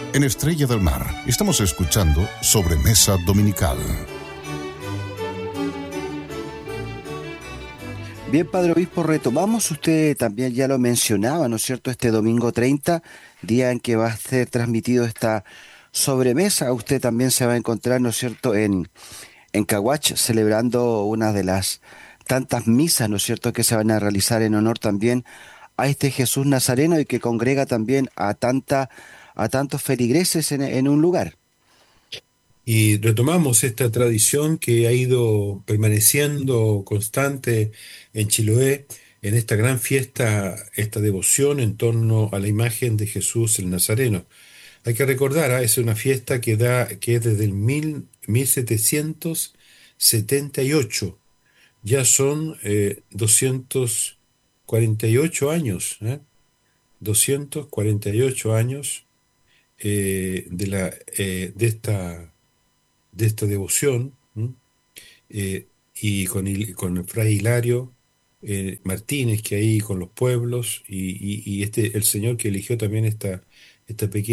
En Estrella del Mar estamos escuchando Sobremesa Dominical. Bien, Padre Obispo, retomamos, usted también ya lo mencionaba, ¿no es cierto?, este domingo 30, día en que va a ser transmitido esta sobremesa. Usted también se va a encontrar, ¿no es cierto?, en Caguach, celebrando una de las tantas misas, ¿no es cierto?, que se van a realizar en honor también a este Jesús Nazareno y que congrega también a tantos feligreses en un lugar. Y retomamos esta tradición que ha ido permaneciendo constante en Chiloé, en esta gran fiesta, esta devoción en torno a la imagen de Jesús el Nazareno. Hay que recordar, es una fiesta que es desde el 1778. Ya son 248 años, 248 años de esta devoción, ¿m? Y con el fray Hilario Martínez, que ahí con los pueblos, y el señor que eligió también esta pequeña